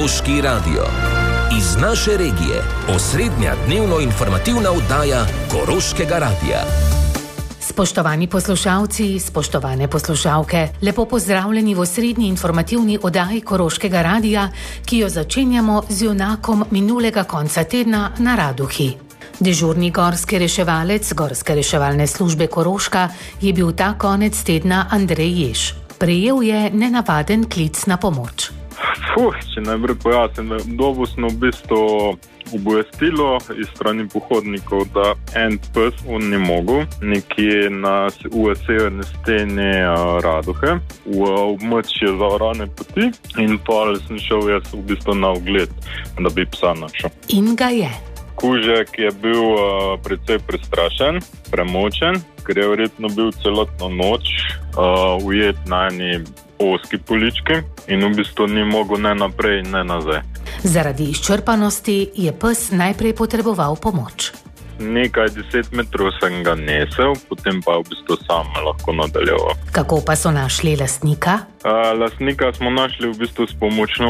Koroški radio. Iz naše regije osrednja dnevno informativna oddaja Koroškega radia. Spoštovani poslušalci, spoštovane poslušalke, lepo pozdravljeni v osrednji informativni oddaji Koroškega radia, ki jo začenjamo z junakom minulega konca tedna na Raduhi. Dežurni gorski reševalec Gorske reševalne službe Koroška je bil ta konec tedna Andrej Jež. Prejel je nenavaden klic na pomoč. Če najprej pojasnim, dobil sem v bistvu obvestilo iz strani pohodnikov, da en pes on ni mogel nekje v severni steni Raduhe, v območje zaorane poti, in pa sem šel jaz v bistvu na ogled, da bi psa našel. In ga je. Kužek je bil precej prestrašen, premočen, ker je verjetno bil celotno noč ujet na eni ozki polički in v bistvu ni mogel ne naprej, ne nazaj. Zaradi izčrpanosti je pes najprej potreboval pomoč. Nekaj 10 metrov sem ga nesel, potem pa v bistvu sam lahko nadaljeval. Kako pa so našli lastnika? Lastnika smo našli v bistvu s pomočjo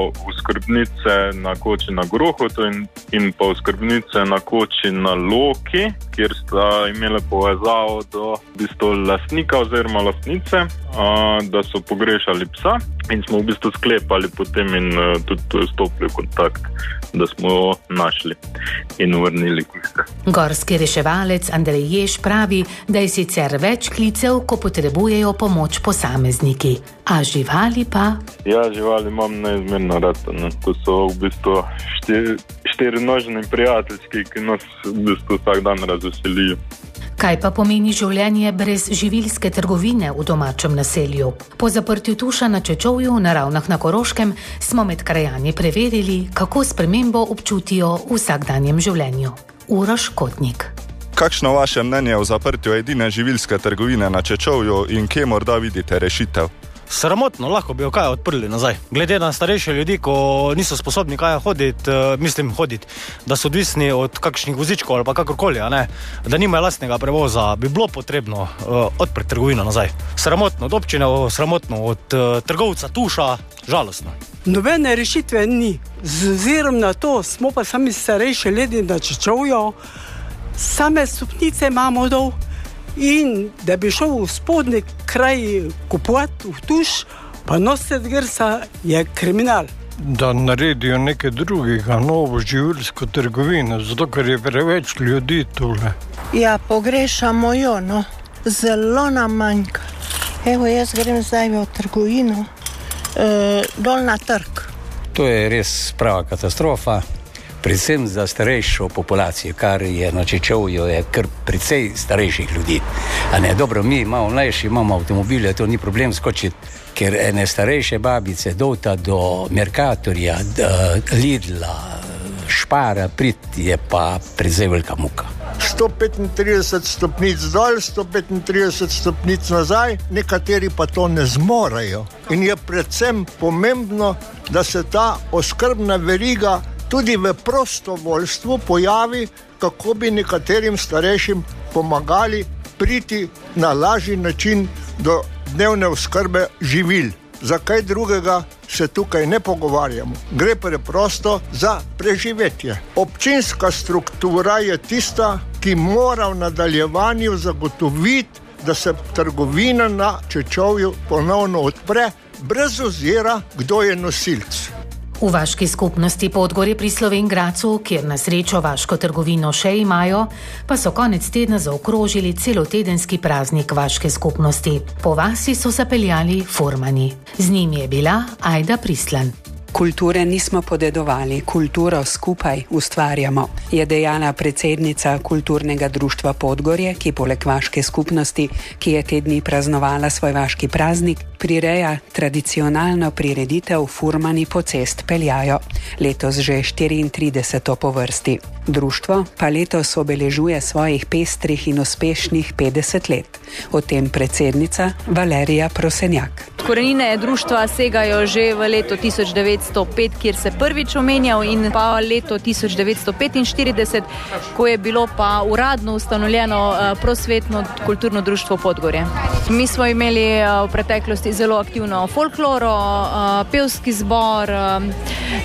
oskrbnice na koči na Grohotu in pa oskrbnice na koči na Loki, kjer sta imele povezavo do v bistvu lastnika oziroma lastnice, da so pogrešali psa, in smo v bistvu sklepali potem in tudi stopili v kontakt, da smo jo našli in vrnili kužka. Gorski reševalec Andrej Jež pravi, da je sicer več klicev, ko potrebujejo pomoč posamezniki. A živali pa? Ja, živali imam neizmerno rad. To so v bistvu štirinožni prijateljski, ki nas v bistvu vsak dan razveselijo. Kaj pa pomeni življenje brez živilske trgovine v domačem naselju? Po zaprtju Tuša na Čečovju na Ravnah na Koroškem smo med krajani preverili, kako spremembo občutijo v vsakdanjem življenju. Uroš Kotnik. Kakšno vaše mnenje o zaprtju edine živilske trgovine na Čečovju in kje morda vidite rešitev? Sramotno, lahko bi jo kaj odprli nazaj. Glede na starejše ljudi, ko niso sposobni kaj hoditi, da so odvisni od kakšnih vozičkov ali pa kakorkoli, da nimajo lastnega prevoza, bi bilo potrebno odpreti trgovino nazaj. Sramotno od občine, sramotno od trgovca Tuša, žalostno. Nobene rešitve ni. Z ozirom na to smo pa sami starejši ljudi na Čečovju, same stopnice imamo dol. In da bi šel v spodnji kraj kupovati v Tuš, pa nositi grsa, je kriminal. Da naredijo nekaj drugega, novo živilsko trgovino, zato ker je preveč ljudi tule. Ja, pogrešamo jo, zelo nam manjka. Evo, jaz grem zdaj v trgovino, dol na trg. To je res prava katastrofa. Predvsem za starejšo populacijo, kar je na Čečovju, je kar precej starejših ljudi. Dobro, mi imamo mlajši, imamo avtomobile, to ni problem skočiti, ker ene starejše babice dota do Mercatorja, Lidla, Špara, priti je pa precej velika muka. 135 stopnic dol, 135 stopnic nazaj, nekateri pa to ne zmorejo. In je predvsem pomembno, da se ta oskrbna veriga tudi v prostovoljstvu pojavi, kako bi nekaterim starejšim pomagali priti na lažji način do dnevne oskrbe živil. Za kaj drugega se tukaj ne pogovarjamo. Gre preprosto za preživetje. Občinska struktura je tista, ki mora v nadaljevanju zagotoviti, da se trgovina na Čečovju ponovno odpre, brez ozira, kdo je nosilc. V vaški skupnosti Podgorje pri Slovenj Gradcu, kjer na srečo vaško trgovino še imajo, pa so konec tedna zaokrožili celotedenski praznik vaške skupnosti. Po vasi so zapeljali furmani. Z njimi je bila Ajda Prislan. Kulture nismo podedovali, kulturo skupaj ustvarjamo, je dejala predsednica Kulturnega društva Podgorje, ki poleg vaške skupnosti, ki je te dni praznovala svoj vaški praznik, prireja tradicionalno prireditev Furmani po cest peljajo. Letos že 34. po vrsti. Društvo pa letos obeležuje svojih pestrih in uspešnih 50 let. O tem predsednica Valerija Prosenjak. Korenine društva segajo že v leto 1905, kjer se prvič omenjal, in pa leto 1945, ko je bilo pa uradno ustanovljeno Prosvetno kulturno društvo Podgorje. Mi smo imeli v preteklosti zelo aktivno folkloro, pevski zbor,